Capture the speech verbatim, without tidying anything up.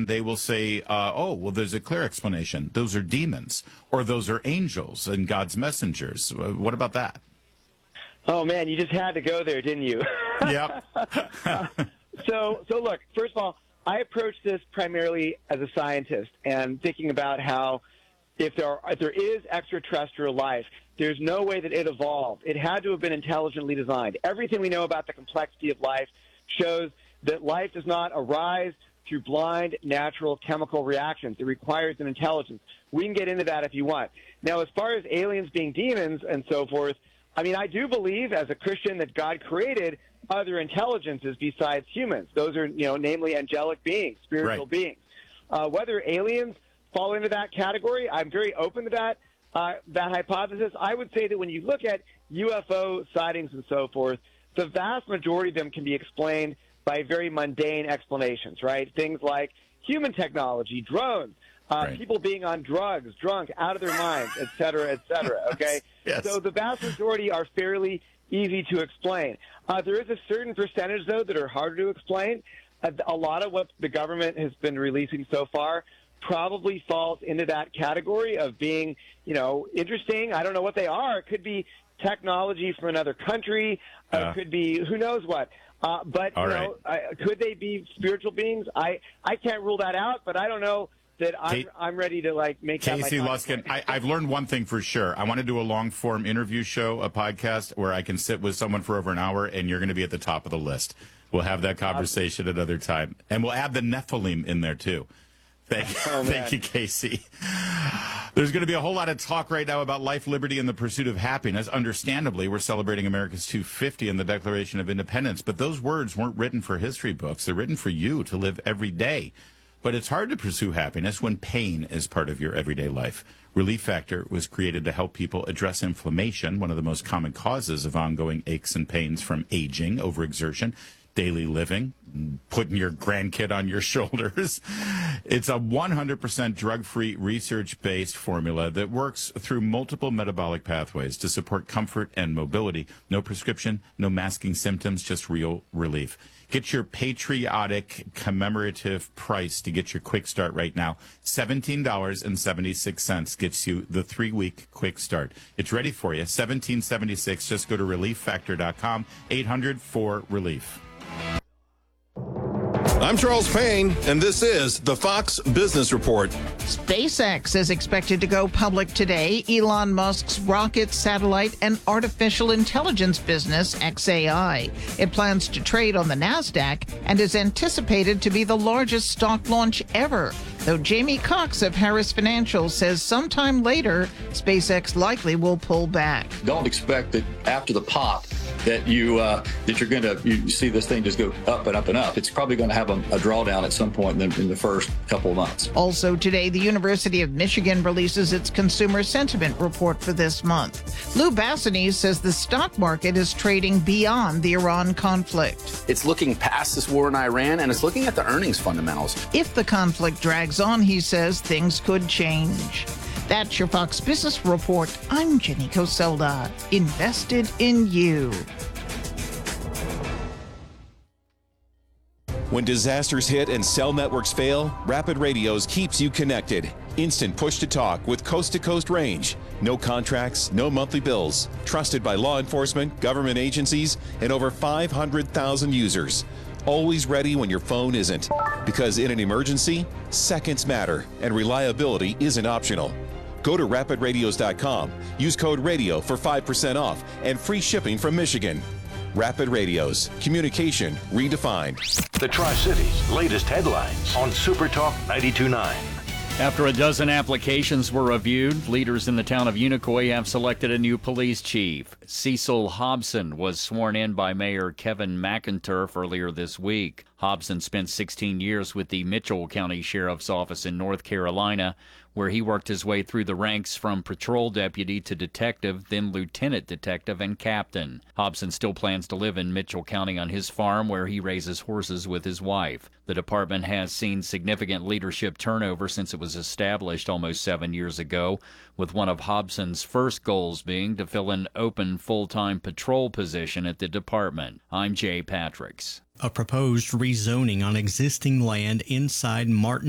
alien, they will say, uh, oh, well, there's a clear explanation. Those are demons, or those are angels and God's messengers. Uh, What about that? Oh, man, you just had to go there, didn't you? Yep. uh, so, so look, first of all, I approach this primarily as a scientist and thinking about how if there, are, if there is extraterrestrial life, there's no way that it evolved. It had to have been intelligently designed. Everything we know about the complexity of life shows that life does not arise through blind, natural chemical reactions. It requires an intelligence. We can get into that if you want. Now, as far as aliens being demons and so forth, I mean, I do believe as a Christian that God created other intelligences besides humans. Those are, you know, namely angelic beings, spiritual Right. beings. Uh, whether aliens fall into that category, I'm very open to that, uh, that hypothesis. I would say that when you look at U F O sightings and so forth, the vast majority of them can be explained by very mundane explanations, right? Things like human technology, drones, uh, Right. people being on drugs, drunk, out of their minds, et cetera, et cetera, okay? Yes. So the vast majority are fairly easy to explain. Uh, there is a certain percentage, though, that are harder to explain. A, a lot of what the government has been releasing so far probably falls into that category of being, you know, interesting. I don't know what they are. It could be technology from another country. Uh, Uh, it could be who knows what. Uh, but, you all know, uh, could they be spiritual beings? I, I can't rule that out, but I don't know that I'm, Kate- I'm ready to, like, make that my Casey talking Luskin, point. I, I've learned one thing for sure. I want to do a long-form interview show, a podcast, where I can sit with someone for over an hour, and you're going to be at the top of the list. We'll have that conversation another time. And we'll add the Nephilim in there, too. Thank, Oh, thank you, Casey. There's going to be a whole lot of talk right now about life, liberty, and the pursuit of happiness. Understandably, we're celebrating America's two hundred fiftieth and the Declaration of Independence, but those words weren't written for history books. They're written for you to live every day. But it's hard to pursue happiness when pain is part of your everyday life. Relief Factor was created to help people address inflammation, one of the most common causes of ongoing aches and pains from aging, overexertion, daily living, putting your grandkid on your shoulders. It's a one hundred percent drug-free, research-based formula that works through multiple metabolic pathways to support comfort and mobility. No prescription, no masking symptoms, just real relief. Get your patriotic commemorative price to get your quick start right now. seventeen dollars and seventy-six cents gets you the three-week quick start. It's ready for you. seventeen dollars and seventy-six cents. Just go to relief factor dot com, eight hundred four relief. I'm Charles Payne, and this is the Fox Business Report. SpaceX is expected to go public today. Elon Musk's rocket, satellite, and artificial intelligence business, X A I. It plans to trade on the NASDAQ and is anticipated to be the largest stock launch ever, though Jamie Cox of Harris Financial says sometime later, SpaceX likely will pull back. Don't expect that after the pop that you uh, that you're going to you see this thing just go up and up and up. It's probably going to have a, a drawdown at some point in the, in the first couple of months. Also today, the University of Michigan releases its consumer sentiment report for this month. Lou Bassinis says the stock market is trading beyond the Iran conflict. It's looking past this war in Iran, and it's looking at the earnings fundamentals. If the conflict drags on, he says things could change. That's your Fox Business Report. I'm Jenny Coselda, invested in you. When disasters hit and cell networks fail, Rapid Radios keeps you connected. Instant push-to-talk with coast-to-coast range. No contracts, no monthly bills. Trusted by law enforcement, government agencies, and over five hundred thousand users. Always ready when your phone isn't. Because in an emergency, seconds matter, and reliability isn't optional. Go to rapid radios dot com, use code RADIO for five percent off and free shipping from Michigan. Rapid Radios, communication redefined. The Tri-Cities' latest headlines on Super Talk ninety-two point nine. After a dozen applications were reviewed, leaders in the town of Unicoi have selected a new police chief. Cecil Hobson was sworn in by Mayor Kevin McInturf earlier this week. Hobson spent sixteen years with the Mitchell County Sheriff's Office in North Carolina, where he worked his way through the ranks from patrol deputy to detective, then lieutenant detective and captain. Hobson still plans to live in Mitchell County on his farm, where he raises horses with his wife. The department has seen significant leadership turnover since it was established almost seven years ago, with one of Hobson's first goals being to fill an open full-time patrol position at the department. I'm Jay Patricks. A proposed rezoning on existing land inside Martin